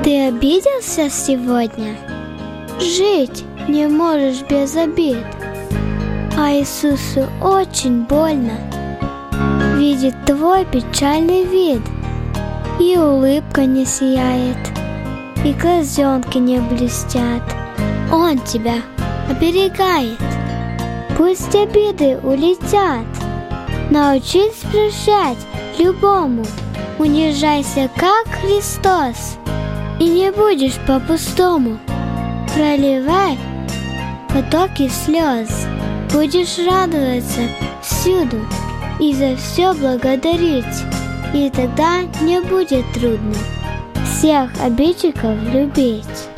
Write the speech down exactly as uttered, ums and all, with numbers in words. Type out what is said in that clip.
Ты обиделся сегодня? Жить не можешь без обид. А Иисусу очень больно видеть твой печальный вид. И улыбка не сияет, и глазенки не блестят. Он тебя оберегает. Пусть обиды улетят. Научись прощать любому. Унижайся, как Христос, и не будешь по-пустому проливай потоки слез. Будешь радоваться всюду и за все благодарить, и тогда не будет трудно всех обидчиков любить.